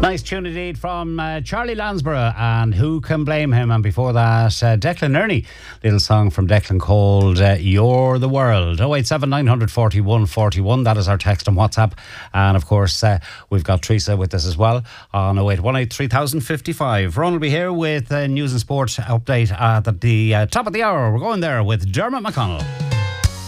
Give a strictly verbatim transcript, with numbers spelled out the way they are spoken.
Nice tune indeed from uh, Charlie Lansborough and Who Can Blame Him? And before that, uh, Declan Ernie, little song from Declan called uh, You're the World. oh eight seven nine four one four one, that is our text on WhatsApp. And of course, uh, we've got Teresa with us as well on oh eight one eight three thousand fifty-five. Ron will be here with uh, news and sport update at the uh, top of the hour. We're going there with Dermot McConnell.